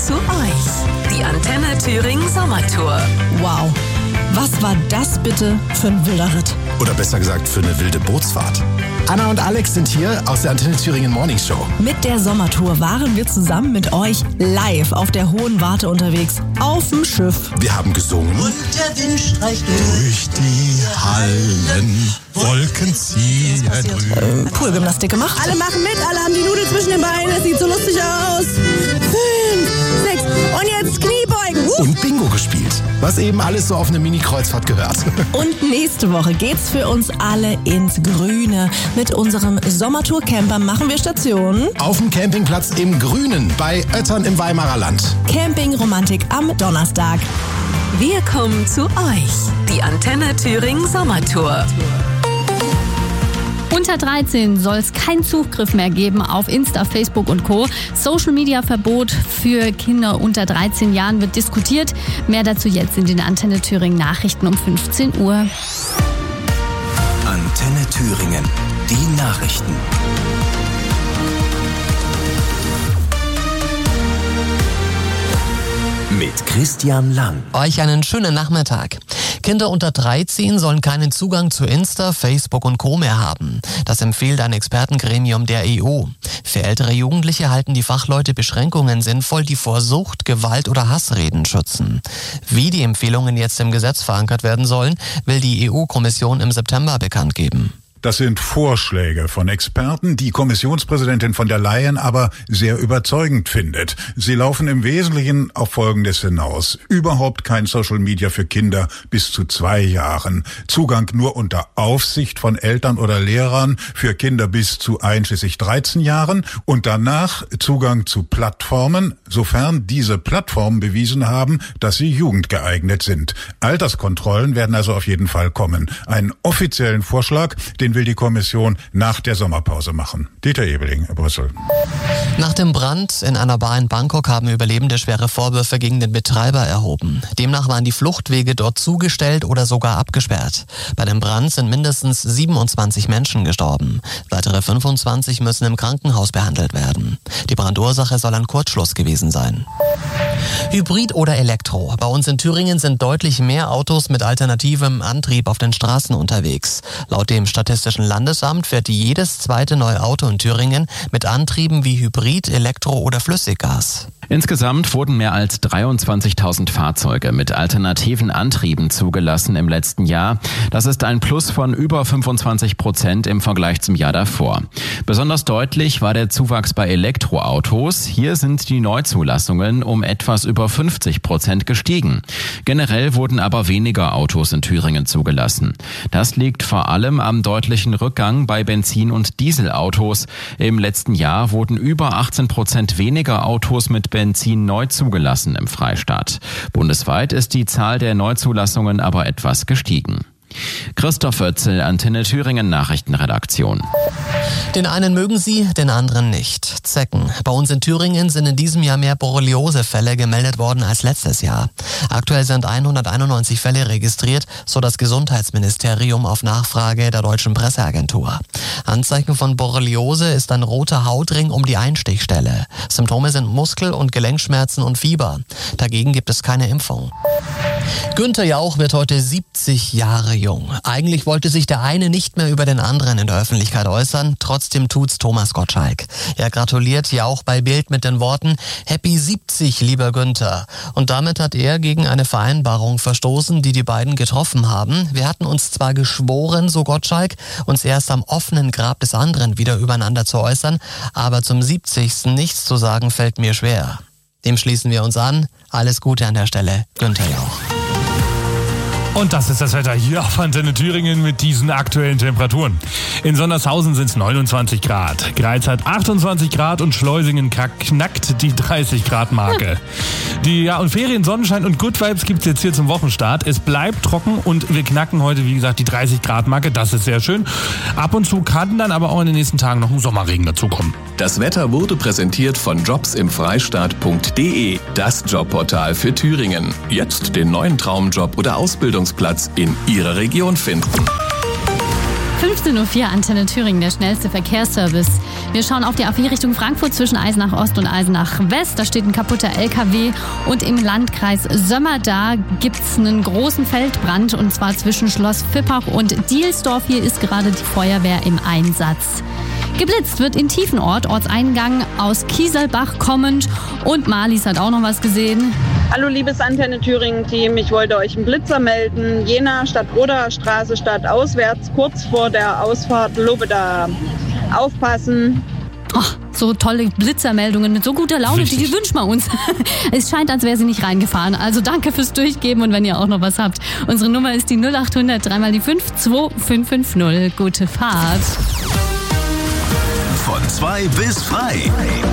zu euch. Die Antenne Thüringen Sommertour. Wow, was war das bitte für ein wilder Ritt? Oder besser gesagt für eine wilde Bootsfahrt. Anna und Alex sind hier aus der Antenne Thüringen Morning Show. Mit der Sommertour waren wir zusammen mit euch live auf der Hohen Warte unterwegs, auf dem Schiff. Wir haben gesungen. Und der Wind streicht durch die Hallen, Wolken ziehen drüben. Poolgymnastik gemacht. Alle machen mit, alle haben die Nudel zwischen den Beinen, es sieht so lustig aus. 5, 6 und jetzt Kniebeugen. Und Bingo gespielt, was eben alles so auf eine Mini-Kreuzfahrt gehört. Und nächste Woche geht's für uns alle ins Grüne. Mit unserem Sommertour-Camper machen wir Station auf dem Campingplatz im Grünen bei Oettern im Weimarer Land. Camping-Romantik am Donnerstag. Wir kommen zu euch. Die Antenne Thüringen Sommertour. Unter 13 soll es keinen Zugriff mehr geben auf Insta, Facebook und Co. Social-Media-Verbot für Kinder unter 13 Jahren wird diskutiert. Mehr dazu jetzt in den Antenne Thüringen Nachrichten um 15 Uhr. Antenne Thüringen, die Nachrichten. Mit Christian Lang. Euch einen schönen Nachmittag. Kinder unter 13 sollen keinen Zugang zu Insta, Facebook und Co. mehr haben. Das empfiehlt ein Expertengremium der EU. Für ältere Jugendliche halten die Fachleute Beschränkungen sinnvoll, die vor Sucht, Gewalt oder Hassreden schützen. Wie die Empfehlungen jetzt im Gesetz verankert werden sollen, will die EU-Kommission im September bekannt geben. Das sind Vorschläge von Experten, die Kommissionspräsidentin von der Leyen aber sehr überzeugend findet. Sie laufen im Wesentlichen auf Folgendes hinaus. Überhaupt kein Social Media für Kinder bis zu 2 Jahren. Zugang nur unter Aufsicht von Eltern oder Lehrern für Kinder bis zu einschließlich 13 Jahren. Und danach Zugang zu Plattformen, sofern diese Plattformen bewiesen haben, dass sie jugendgeeignet sind. Alterskontrollen werden also auf jeden Fall kommen. Einen offiziellen Vorschlag, den will die Kommission nach der Sommerpause machen. Dieter Ebeling, Brüssel. Nach dem Brand in einer Bar in Bangkok haben Überlebende schwere Vorwürfe gegen den Betreiber erhoben. Demnach waren die Fluchtwege dort zugestellt oder sogar abgesperrt. Bei dem Brand sind mindestens 27 Menschen gestorben. Weitere 25 müssen im Krankenhaus behandelt werden. Die Brandursache soll ein Kurzschluss gewesen sein. Hybrid oder Elektro. Bei uns in Thüringen sind deutlich mehr Autos mit alternativem Antrieb auf den Straßen unterwegs. Laut dem Statistischen Landesamt fährt jedes zweite neue Auto in Thüringen mit Antrieben wie Hybrid, Elektro oder Flüssiggas. Insgesamt wurden mehr als 23.000 Fahrzeuge mit alternativen Antrieben zugelassen im letzten Jahr. Das ist ein Plus von über 25% im Vergleich zum Jahr davor. Besonders deutlich war der Zuwachs bei Elektroautos. Hier sind die Neuzulassungen um etwas über 50% gestiegen. Generell wurden aber weniger Autos in Thüringen zugelassen. Das liegt vor allem am deutlichen Rückgang bei Benzin- und Dieselautos. Im letzten Jahr wurden über 18% weniger Autos mit Benzin neu zugelassen im Freistaat. Bundesweit ist die Zahl der Neuzulassungen aber etwas gestiegen. Christoph Oetzel, Antenne Thüringen Nachrichtenredaktion. Den einen mögen sie, den anderen nicht. Zecken. Bei uns in Thüringen sind in diesem Jahr mehr Borreliose-Fälle gemeldet worden als letztes Jahr. Aktuell sind 191 Fälle registriert, so das Gesundheitsministerium auf Nachfrage der Deutschen Presseagentur. Anzeichen von Borreliose ist ein roter Hautring um die Einstichstelle. Symptome sind Muskel- und Gelenkschmerzen und Fieber. Dagegen gibt es keine Impfung. Günther Jauch wird heute 70 Jahre jung. Eigentlich wollte sich der eine nicht mehr über den anderen in der Öffentlichkeit äußern, trotzdem tut's Thomas Gottschalk. Er gratuliert Jauch bei Bild mit den Worten „Happy 70, lieber Günther". Und damit hat er gegen eine Vereinbarung verstoßen, die die beiden getroffen haben. Wir hatten uns zwar geschworen, so Gottschalk, uns erst am offenen Grab des anderen wieder übereinander zu äußern, aber zum 70. nichts zu sagen fällt mir schwer. Dem schließen wir uns an. Alles Gute an der Stelle, Günther Jauch. Und das ist das Wetter hier auf Antenne Thüringen mit diesen aktuellen Temperaturen. In Sondershausen sind es 29 Grad, Greiz hat 28 Grad und Schleusingen knackt die 30 Grad Marke. Und Ferien, Sonnenschein und Good Vibes gibt es jetzt hier zum Wochenstart. Es bleibt trocken und wir knacken heute, wie gesagt, die 30 Grad Marke. Das ist sehr schön. Ab und zu kann dann aber auch in den nächsten Tagen noch ein Sommerregen dazukommen. Das Wetter wurde präsentiert von jobsimfreistaat.de, das Jobportal für Thüringen. Jetzt den neuen Traumjob oder Ausbildungsplatz in Ihrer Region finden. 15.04 Uhr, Antenne Thüringen, der schnellste Verkehrsservice. Wir schauen auf die A4 Richtung Frankfurt zwischen Eisenach Ost und Eisenach West. Da steht ein kaputter LKW. Und im Landkreis Sömmerda gibt's einen großen Feldbrand, und zwar zwischen Schloss Vippach und Dielsdorf. Hier ist gerade die Feuerwehr im Einsatz. Geblitzt wird in Tiefenort, Ortseingang aus Kieselbach kommend. Und Marlies hat auch noch was gesehen. Hallo liebes Antenne Thüringen Team, ich wollte euch einen Blitzer melden. Jena Stadt-Roder Straße stadtauswärts, kurz vor der Ausfahrt Lobeda. Aufpassen. Ach, so tolle Blitzermeldungen mit so guter Laune, die wünschen wir uns. Es scheint, als wäre sie nicht reingefahren. Also danke fürs Durchgeben, und wenn ihr auch noch was habt. Unsere Nummer ist die 0800 3 mal die 5 2550. Gute Fahrt. Von 2 bis frei.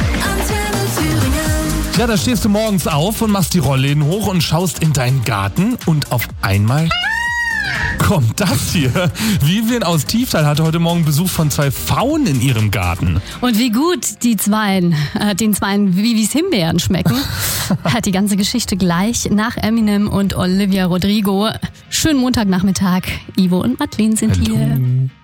Ja, da stehst du morgens auf und machst die Rollläden hoch und schaust in deinen Garten, und auf einmal kommt das hier. Vivian aus Tieftal hatte heute Morgen Besuch von 2 Pfauen in ihrem Garten. Und wie gut den Zweien Vivis Himbeeren schmecken, hat die ganze Geschichte gleich nach Eminem und Olivia Rodrigo. Schönen Montagnachmittag. Ivo und Madeleine sind hier.